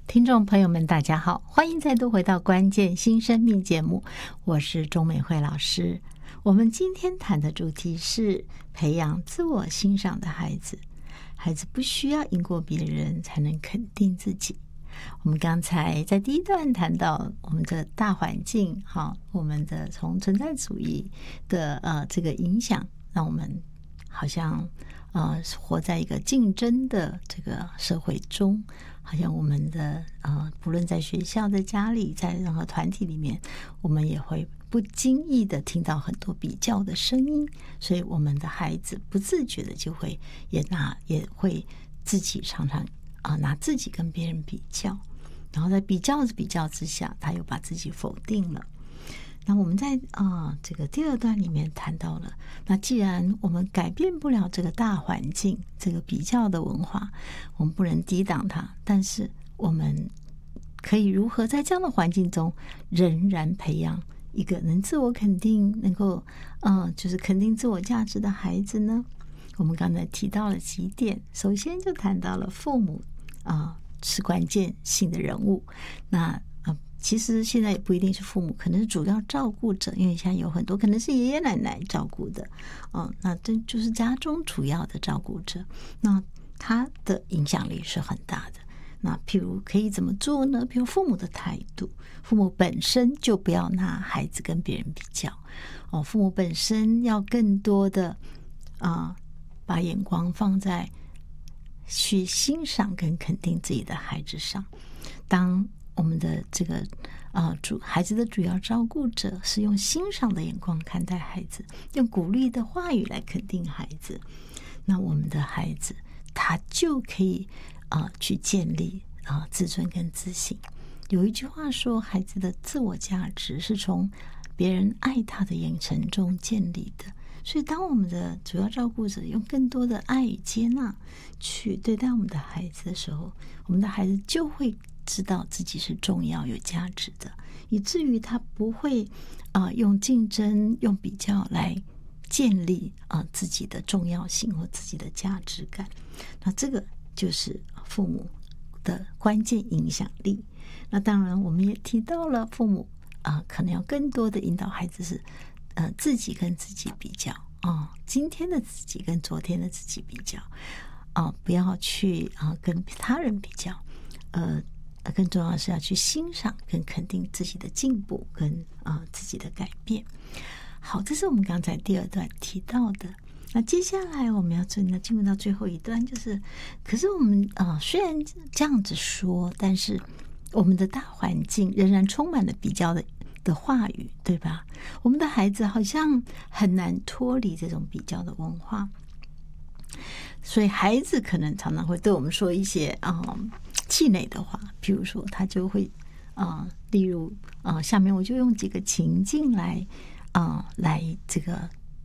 听众朋友们大家好，欢迎再度回到关键新生命节目，我是钟美惠老师。我们今天谈的主题是培养自我欣赏的孩子。孩子不需要赢过别人才能肯定自己。我们刚才在第一段谈到我们的大环境，我们的从存在主义的这个影响，让我们好像活在一个竞争的这个社会中，好像我们的不论在学校、在家里、在任何团体里面，我们也会不经意的听到很多比较的声音，所以我们的孩子不自觉的就会也会自己常常拿自己跟别人比较，然后在比较之下，他又把自己否定了。那我们在这个第二段里面谈到了，那既然我们改变不了这个大环境，这个比较的文化，我们不能抵挡它，但是我们可以如何在这样的环境中仍然培养一个能自我肯定，能够就是肯定自我价值的孩子呢？我们刚才提到了几点，首先就谈到了父母是关键性的人物。那其实现在也不一定是父母，可能是主要照顾者，因为现在有很多可能是爷爷奶奶照顾的，那这就是家中主要的照顾者，那他的影响力是很大的。那譬如可以怎么做呢？譬如父母的态度，父母本身就不要拿孩子跟别人比较，父母本身要更多的把眼光放在去欣赏跟肯定自己的孩子上。当我们的这个孩子的主要照顾者是用欣赏的眼光看待孩子，用鼓励的话语来肯定孩子，那我们的孩子他就可以去建立自尊跟自信。有一句话说，孩子的自我价值是从别人爱他的眼神中建立的。所以当我们的主要照顾者用更多的爱与接纳去对待我们的孩子的时候，我们的孩子就会知道自己是重要有价值的，以至于他不会用竞争用比较来建立自己的重要性或自己的价值感。那这个就是父母的关键影响力。那当然我们也提到了父母可能要更多的引导孩子是自己跟自己比较今天的自己跟昨天的自己比较不要去跟他人比较，更重要的是要去欣赏跟肯定自己的进步跟自己的改变。好，这是我们刚才第二段提到的。那接下来我们要进入到最后一段，就是可是我们虽然这样子说，但是我们的大环境仍然充满了比较的话语，对吧？我们的孩子好像很难脱离这种比较的文化，所以孩子可能常常会对我们说一些气馁的话，譬如说他就会例如下面我就用几个情境来这个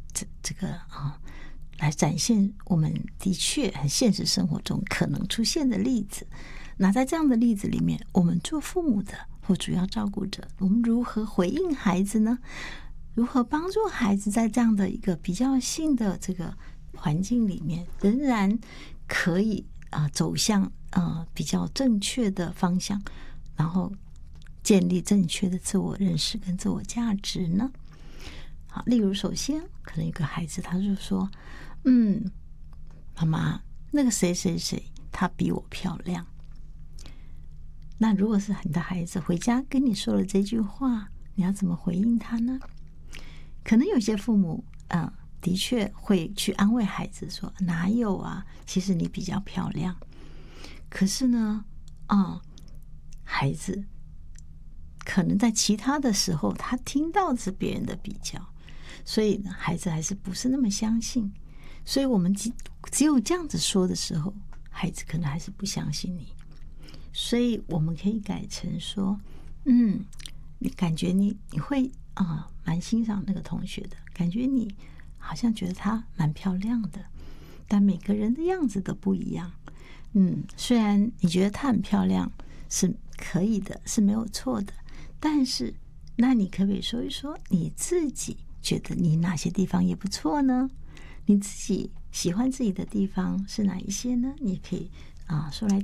来展现我们的确很现实生活中可能出现的例子。那在这样的例子里面，我们做父母的或主要照顾者，我们如何回应孩子呢？如何帮助孩子在这样的一个比较性的这个环境里面，仍然可以走向比较正确的方向，然后建立正确的自我认识跟自我价值呢？好，例如首先可能有个孩子他就说妈妈，那个谁谁谁他比我漂亮。那如果是你的孩子回家跟你说了这句话，你要怎么回应他呢？可能有些父母的确会去安慰孩子说，哪有啊，其实你比较漂亮。可是呢孩子可能在其他的时候他听到的是别人的比较，所以呢孩子还是不是那么相信。所以我们只有这样子说的时候，孩子可能还是不相信你。所以我们可以改成说你感觉你会蛮欣赏那个同学的，感觉你好像觉得她蛮漂亮的，但每个人的样子都不一样。虽然你觉得她很漂亮是可以的，是没有错的，但是那你可不可以说一说你自己觉得你哪些地方也不错呢？你自己喜欢自己的地方是哪一些呢？你可以说来